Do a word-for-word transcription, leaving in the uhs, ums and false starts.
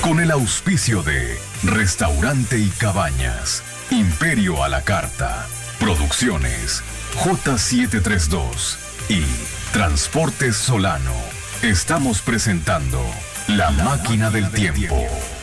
Con el auspicio de Restaurante y Cabañas, Imperio a la Carta, Producciones, J setecientos treinta y dos y Transportes Solano, estamos presentando La Máquina del Tiempo.